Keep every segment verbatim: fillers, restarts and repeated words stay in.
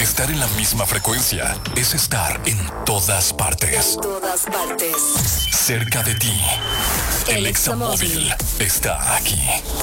Estar en la misma frecuencia es estar en todas partes. En todas partes. Cerca de ti. El Examóvil está aquí.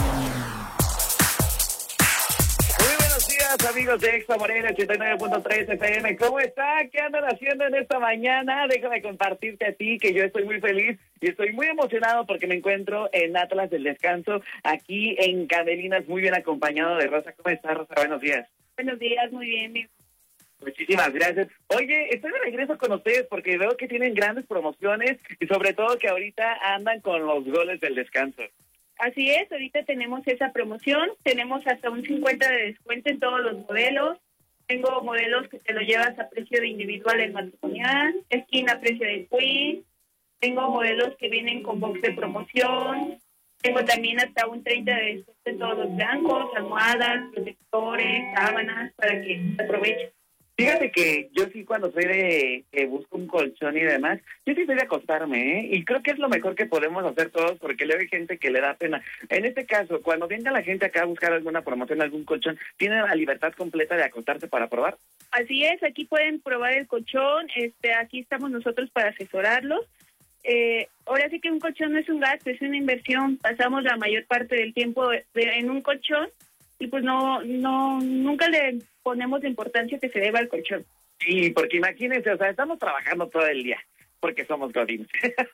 Muy buenos días, amigos de Exa Morelia ochenta y nueve punto tres F M. ¿Cómo están? ¿Qué andan haciendo en esta mañana? Déjame compartirte a ti que yo estoy muy feliz y estoy muy emocionado porque me encuentro en Atlas del Descanso, aquí en Camelinas, muy bien acompañado de Rosa. ¿Cómo estás, Rosa? Buenos días. Buenos días, muy bien. Mi... Muchísimas gracias. Oye, estoy de regreso con ustedes porque veo que tienen grandes promociones y sobre todo que ahorita andan con los goles del descanso. Así es, ahorita tenemos esa promoción, tenemos hasta un cincuenta de descuento en todos los modelos. Tengo modelos que te lo llevas a precio de individual en matrimonial, esquina a precio de queen. Tengo modelos que vienen con box de promoción. Tengo también hasta un treinta de descuento en todos los blancos, almohadas, protectores, sábanas, para que aprovechen. Fíjate que yo sí cuando soy de que busco un colchón y demás, yo sí soy de acostarme, ¿eh? Y creo que es lo mejor que podemos hacer todos porque luego hay gente que le da pena. En este caso, cuando venga la gente acá a buscar alguna promoción, algún colchón, ¿tienen la libertad completa de acostarse para probar? Así es, aquí pueden probar el colchón, este, aquí estamos nosotros para asesorarlos. Eh, ahora sí que un colchón no es un gasto, es una inversión. Pasamos la mayor parte del tiempo de, en un colchón y pues no, no, nunca le ponemos la importancia que se deba al colchón. Sí, porque imagínense, o sea, estamos trabajando todo el día, porque somos godines.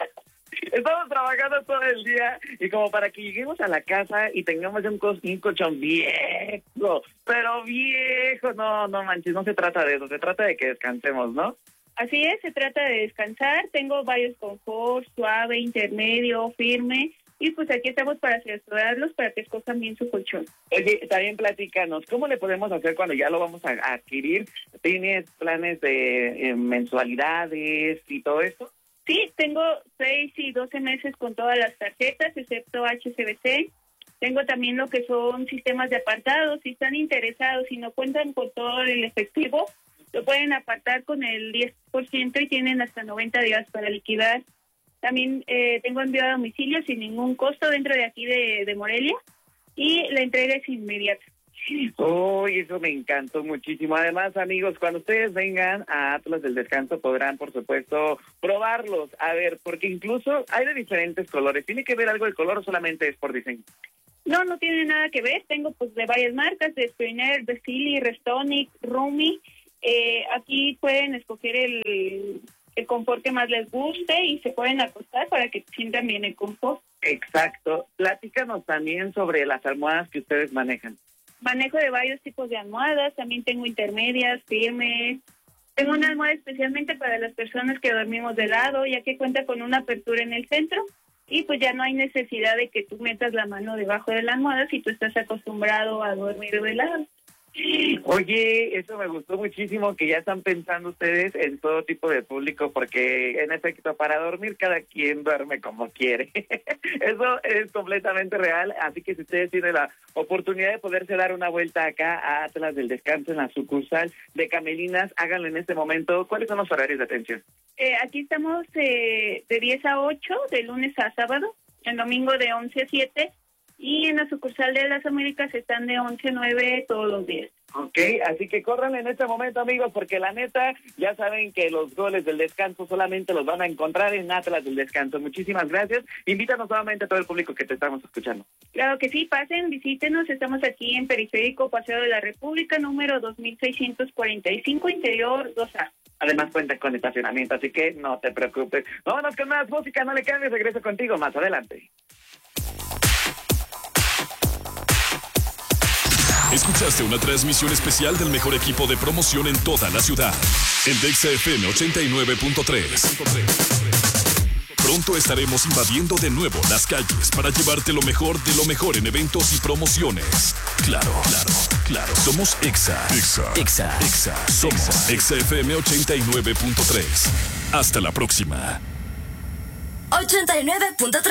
Estamos trabajando todo el día y como para que lleguemos a la casa y tengamos un, co un colchón viejo, pero viejo, no, no manches, no se trata de eso, se trata de que descansemos, ¿no? Así es, se trata de descansar, tengo varios confort, suave, intermedio, firme, y pues aquí estamos para asesorarlos para que escojan bien su colchón. Oye, también platícanos, ¿cómo le podemos hacer cuando ya lo vamos a adquirir? ¿Tienes planes de eh, mensualidades y todo esto? Sí, tengo seis y doce meses con todas las tarjetas, excepto H S B C. Tengo también lo que son sistemas de apartados. Si están interesados y no cuentan con todo el efectivo, lo pueden apartar con el diez por ciento y tienen hasta noventa días para liquidar. También eh, tengo envío a domicilio sin ningún costo dentro de aquí de, de Morelia y la entrega es inmediata. Uy, eso me encantó muchísimo. Además, amigos, cuando ustedes vengan a Atlas del Descanso podrán, por supuesto, probarlos. A ver, porque incluso hay de diferentes colores. ¿Tiene que ver algo el color o solamente es por diseño? No, no tiene nada que ver. Tengo pues de varias marcas, de Sprinter, de Silly, Restonic, Rumi. Eh, aquí pueden escoger el... el confort que más les guste y se pueden acostar para que sientan bien el confort. Exacto. Platícanos también sobre las almohadas que ustedes manejan. Manejo de varios tipos de almohadas, también tengo intermedias, firmes. Tengo una almohada especialmente para las personas que dormimos de lado, ya que cuenta con una apertura en el centro y pues ya no hay necesidad de que tú metas la mano debajo de la almohada si tú estás acostumbrado a dormir de lado. Oye, eso me gustó muchísimo que ya están pensando ustedes en todo tipo de público porque en efecto para dormir cada quien duerme como quiere. Eso es completamente real, así que si ustedes tienen la oportunidad de poderse dar una vuelta acá a Atlas del Descanso en la sucursal de Camelinas, háganlo en este momento. ¿Cuáles son los horarios de atención? Eh, aquí estamos eh, de diez a ocho, de lunes a sábado, el domingo de once a siete. Y en la sucursal de las Américas están de once a nueve todos los días. Ok, así que corran en este momento, amigos, porque la neta, ya saben que los goles del descanso solamente los van a encontrar en Atlas del Descanso. Muchísimas gracias. Invítanos nuevamente a todo el público que te estamos escuchando. Claro que sí, pasen, visítenos. Estamos aquí en Periférico, Paseo de la República, número dos mil seiscientos cuarenta y cinco, interior dos A. Además cuenta con estacionamiento, así que no te preocupes. Vámonos con más música, no le cambies, regreso contigo más adelante. Escuchaste una transmisión especial del mejor equipo de promoción en toda la ciudad. El Exa F M ochenta y nueve punto tres. Pronto estaremos invadiendo de nuevo las calles para llevarte lo mejor de lo mejor en eventos y promociones. Claro, claro, claro. Somos Exa. Exa. Exa. Exa. Somos Exa F M ochenta y nueve punto tres. Hasta la próxima. ochenta y nueve punto tres